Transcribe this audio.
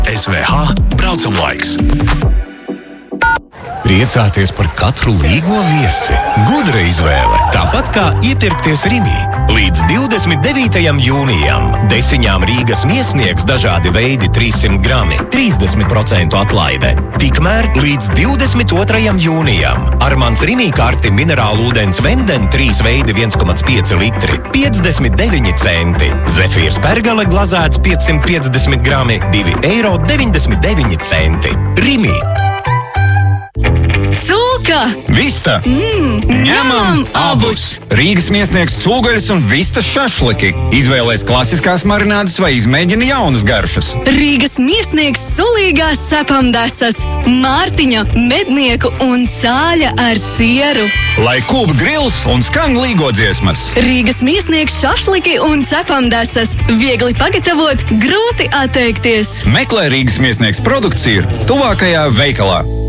SVH braucamlaiks. Priecāties par katru līgo viesi. Gudra izvēle, tāpat kā iepirkties Rimī. Līdz 29. jūnijam desiņām Rīgas miesniegs dažādi veidi 300 grami, 30% atlaide. Tikmēr līdz 22. jūnijam Armāns Rimī karti minerālu ūdens Venden 3 veidi 1,5 litri, 59 centi. Zefīrs Pergale glazēts 550 grami, 2,99 eiro. Rimī. Cūka! Vista! Ņemam abus! Rīgas miesniegs cūgaļas un vistas šašliki. Izvēlēs klasiskās marinādes vai izmēģina jaunas garšas. Rīgas miesniegs sulīgās cepamdesas, Mārtiņa, mednieku un cāļa ar sieru. Lai kūp grils un skan līgodziesmas. Rīgas miesniegs šašliki un cepamdesas. Viegli pagatavot, grūti atteikties. Meklē Rīgas miesniegs produkciju tuvākajā veikalā.